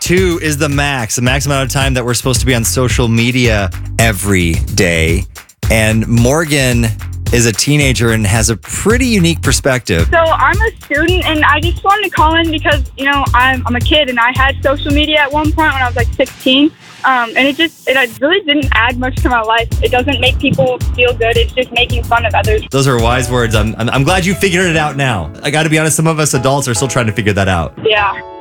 2 is the max amount of time that we're supposed to be on social media every day. And Morgan is a teenager and has a pretty unique perspective. So I'm a student, and I just wanted to call in because, I'm a kid, and I had social media at one point when I was like 16. And it really didn't add much to my life. It doesn't make people feel good. It's just making fun of others. Those are wise words. I'm glad you figured it out now. I got to be honest, some of us adults are still trying to figure that out. Yeah.